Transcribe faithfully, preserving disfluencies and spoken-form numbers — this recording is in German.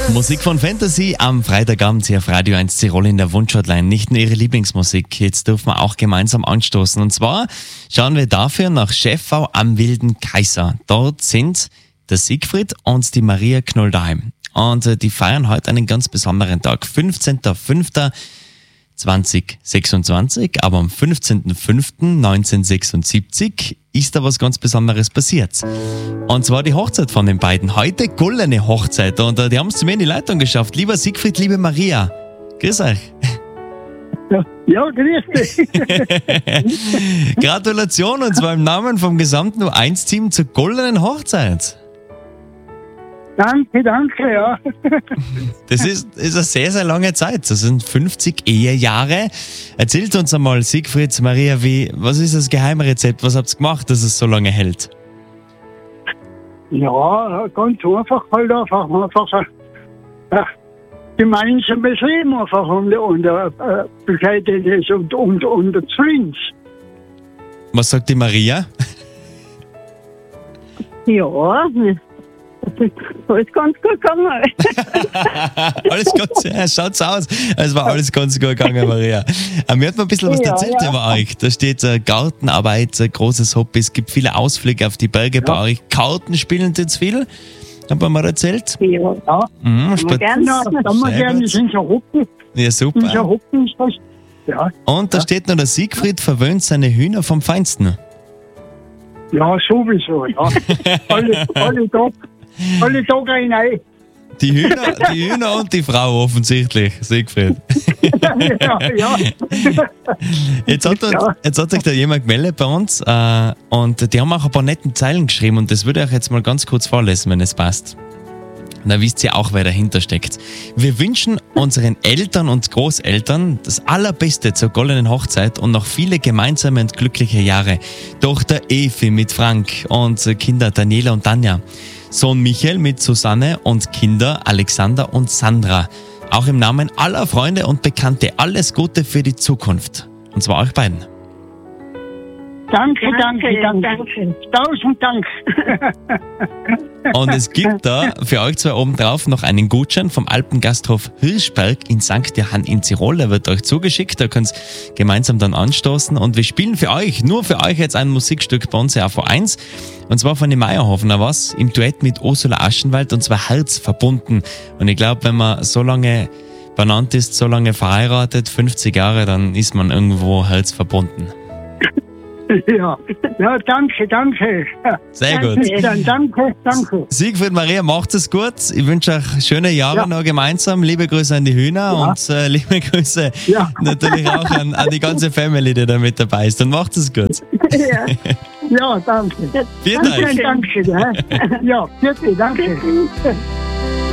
Musik von Fantasy am Freitagabend hier auf Radio eins Tirol in der Wunschhotline. Nicht nur ihre Lieblingsmusik, jetzt dürfen wir auch gemeinsam anstoßen. Und zwar schauen wir dafür nach Schäffau am Wilden Kaiser. Dort sind der Siegfried und die Maria Knoll daheim. Und äh, die feiern heute einen ganz besonderen Tag. fünfzehnter fünfter zweitausendsechsundzwanzig, aber am fünfzehnten fünften neunzehnhundertsechsundsiebzig ist da was ganz Besonderes passiert. Und zwar die Hochzeit von den beiden. Heute goldene Hochzeit und äh, die haben es zu mir in die Leitung geschafft. Lieber Siegfried, liebe Maria, grüß euch. Ja, ja, grüß dich. Gratulation und zwar im Namen vom gesamten U eins Team zur goldenen Hochzeit. Danke, danke, ja. Das ist, ist eine sehr, sehr lange Zeit. Das sind fünfzig Ehejahre. Erzählt uns einmal, Siegfried, Maria, wie, was ist das Geheimrezept? Was habt ihr gemacht, dass es so lange hält? Ja, ganz einfach halt einfach, einfach ein äh, gemeinsames Leben einfach und, und äh, bescheidenes und, und, und Friends. Was sagt die Maria? Ja, alles ganz gut gegangen. Alles ganz, ja, schaut's aus. Es war alles ganz gut gegangen, Maria. Aber mir hat man ein bisschen was Ja, erzählt ja. über euch. Da steht äh, Gartenarbeit, ein großes Hobby. Es gibt viele Ausflüge auf die Berge bei euch. Karten spielen jetzt viel. Haben wir mal erzählt? Ja, Ja, Mhm, Spat- gern. ja, da haben wir Sehr gerne, gut. sind ja Hocken, ja, sind ja super. Hocken, ist das. Ja, Und da steht noch, der Siegfried verwöhnt seine Hühner vom Feinsten. ja, sowieso, ja. alle, alle Tage, alle Tage rein. Die Hühner, die Hühner und die Frau offensichtlich, Siegfried. Ja, ja. Jetzt hat, uns, Ja. jetzt hat sich da jemand gemeldet bei uns äh, und die haben auch ein paar netten Zeilen geschrieben und das würde ich euch jetzt mal ganz kurz vorlesen, wenn es passt. Und dann wisst ihr auch, wer dahinter steckt. Wir wünschen unseren Eltern und Großeltern das Allerbeste zur goldenen Hochzeit und noch viele gemeinsame und glückliche Jahre. Tochter Evi mit Frank und Kinder Daniela und Tanja. Sohn Michael mit Susanne und Kinder Alexander und Sandra. Auch im Namen aller Freunde und Bekannte alles Gute für die Zukunft. Und zwar euch beiden. Danke, danke, danke. danke. Tausend Dank. Und es gibt da für euch zwei oben drauf noch einen Gutschein vom Alpengasthof Hirschberg in Sankt Johann in Tirol. Der wird euch zugeschickt, da könnt ihr gemeinsam dann anstoßen. Und wir spielen für euch, nur für euch jetzt ein Musikstück bei uns, ja, V eins. Und zwar von den Meierhofener was, im Duett mit Ursula Aschenwald und zwar Herz verbunden. Und ich glaube, wenn man so lange benannt ist, so lange verheiratet, fünfzig Jahre, dann ist man irgendwo Herz verbunden. Ja, ja, danke, danke. Sehr gut. Danke. Dann danke, danke. Siegfried, Maria, macht es gut. Ich wünsche euch schöne Jahre Ja. noch gemeinsam. Liebe Grüße an die Hühner Ja. und äh, liebe Grüße Ja. natürlich auch an, an die ganze Family, die da mit dabei ist. Und macht es gut. Ja. Ja, danke. Vielen Danke, Dank. danke. Ja, ja bitte, danke.